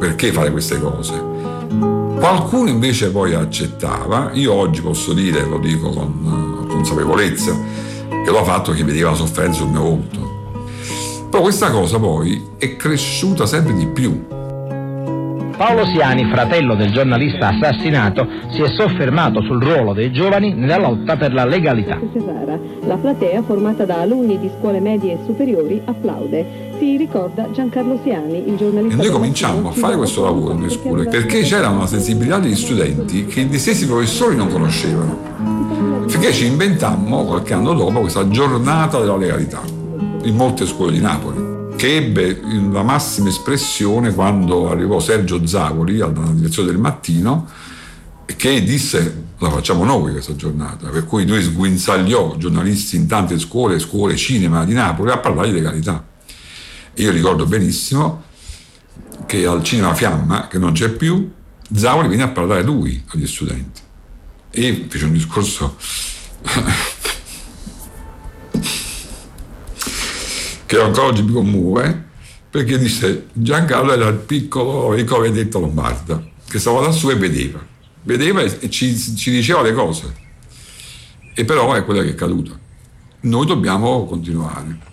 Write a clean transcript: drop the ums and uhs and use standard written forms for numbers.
perché fare queste cose. Qualcuno invece poi accettava. Io oggi posso dire, lo dico con consapevolezza, che l'ho fatto perché vedeva la sofferenza sul mio volto. Però questa cosa poi è cresciuta sempre di più. Paolo Siani, fratello del giornalista assassinato, si è soffermato sul ruolo dei giovani nella lotta per la legalità. La platea, formata da alunni di scuole medie e superiori, applaude. Si ricorda Giancarlo Siani, il giornalista. E noi cominciamo a fare questo lavoro nelle scuole perché c'era una sensibilità degli studenti che gli stessi professori non conoscevano. Finché ci inventammo, qualche anno dopo, questa giornata della legalità in molte scuole di Napoli, che ebbe la massima espressione quando arrivò Sergio Zavoli alla direzione del Mattino, che disse: la facciamo noi questa giornata, per cui lui sguinzagliò giornalisti in tante scuole, cinema di Napoli a parlare di legalità. E io ricordo benissimo che al Cinema Fiamma, che non c'è più, Zavoli venne a parlare lui agli studenti e fece un discorso che ancora oggi mi commuove, perché disse: Giancarlo era il piccolo Benedetto Lombardo che stava lassù e vedeva e ci diceva le cose, e però è quella che è caduta. Noi dobbiamo continuare.